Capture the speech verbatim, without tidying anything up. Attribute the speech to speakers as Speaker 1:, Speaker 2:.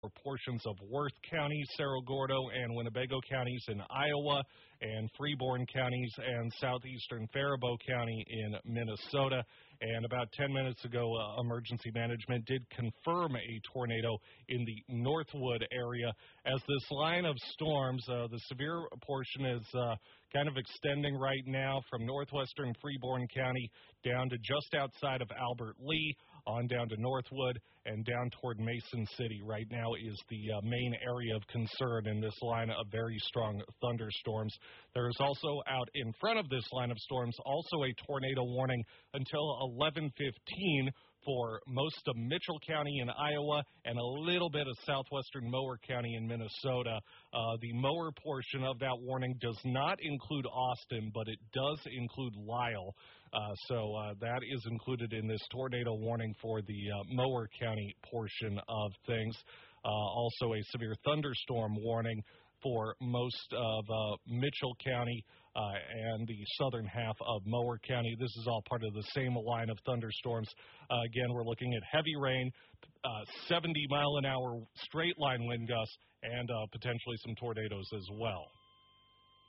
Speaker 1: for portions of Worth County, Cerro Gordo, and Winnebago counties in Iowa, and Freeborn counties and southeastern Faribault County in Minnesota. And about ten minutes ago, uh, emergency management did confirm a tornado in the Northwood area. As this line of storms, uh, the severe portion is uh, kind of extending right now from northwestern Freeborn County down to just outside of Albert Lee, on down to Northwood, and down toward Mason City. Right now is the uh, main area of concern in this line of very strong thunderstorms. There is also out in front of this line of storms also a tornado warning until eleven fifteen for most of Mitchell County in Iowa and a little bit of southwestern Mower County in Minnesota. Uh, the Mower portion of that warning does not include Austin, but it does include Lisle. Uh, so uh, that is included in this tornado warning for the uh, Mower County portion of things. Uh, also a severe thunderstorm warning for most of uh, Mitchell County uh, and the southern half of Mower County. This is all part of the same line of thunderstorms. Uh, again, we're looking at heavy rain, uh, seventy mile an hour straight line wind gusts, and uh, potentially some tornadoes as well.